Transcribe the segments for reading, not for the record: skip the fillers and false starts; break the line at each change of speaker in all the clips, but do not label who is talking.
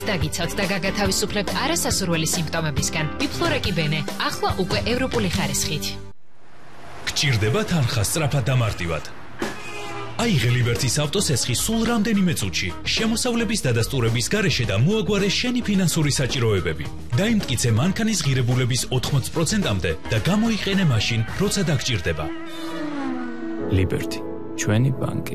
დაგიცავთ და გაგათავისუფლებთ არასასურველი სიმპტომებისგან. Biflora-კი ბენე, ახლა უკვე ევროპული ხარისხით.
გჭირდება თანხა სწრაფად და მარტივად. აიღე ლიბერტის ავტოსესხი სულ რამდენიმე წუთში, შემოსავლების დადასტურების გარეშე და მოაგვარე შენი ფინანსური საჭიროებები. დაიმტკიცე მანქანის ღირებულების 80%-მდე და გამოიყენე მაშინ, როცა დაგჭირდება.
ლიბერტი, ჩვენი ბანკი.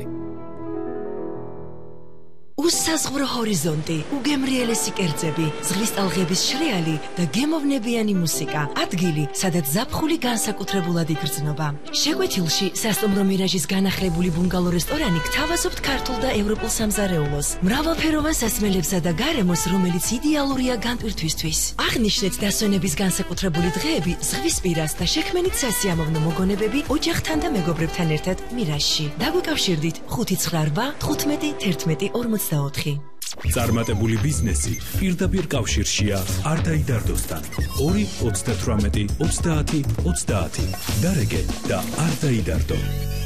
უსაზღვრო ჰორიზონტი, უგემრიელესი კერძები, ზღვის ტალღების შრეალი და გემოვნებიანი მუსიკა. ადგილი, სადაც ზაფხული განსაკუთრებულად იგრძნობა. შეგვეთილში სასტუმრო მირაჟის განახლებული ბუნგალო რესტორანი გთავაზობთ ქართულ და ევროპულ სამზარეულოს, მრავალფეროვან სასმელებსა და გარემოს, რომელიც იდეალურია განტვირთვისთვის. აღნიშნეთ დასვენების განსაკუთრებული დღეები ზღვის პირას და შექმენით სასიამოვნო მოგონებები ოჯახთან და მეგობრებთან ერთად მირაჟში. დაგვიკავშირდით 598 15 11 40.
წარმატებული ბიზნესი პირდაპირ კავშირშია არდაიდარდოსთან. 2 38 30 30. დარეგე და არდაიდარდო.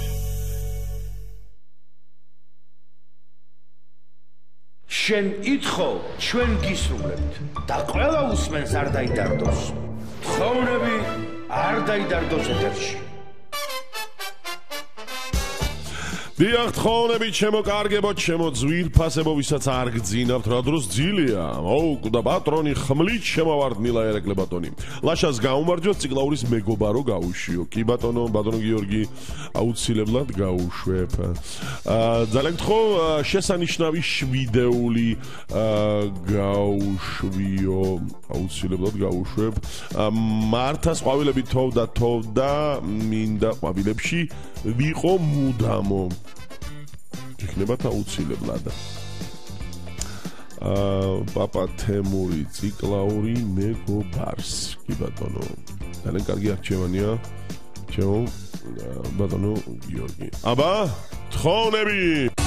შენ ითხოვ, ჩვენ გისრულებთ და ყველა უსმენს არდაიდარდოს. თხოვნები არდაიდარდოს ეთერში.
დიახ, თხოვნები ჩემო კარგებო, ჩემო ძვირფასებო, ვისაც არ გძინავთ, რა დროს ძილია. მოუკვდა პატრონი ხმლით შემოვარდ მილა ერეკლე ბატონი. ლაშას გაუმარჯოთ, ციკლაურის მეგობარო გაუშვიო. კი ბატონო, ბატონო გიორგი, აუცილებლად გაუშვებ. ძალიან გთხოვ, შესანიშნავი შვიდეული გაუშვიო, აუცილებლად გაუშვებ. მართას ყვავილები თოვდა, მინდა ყვავილებში ვიყო მუდამო. იქნებათ აუცილებლად. პაპა თემური ციკლაური მეგობარს. კი ბატონო. ძალიან კარგი არჩევანია. ჩემო ბატონო გიორგი. აბა, თხოვნები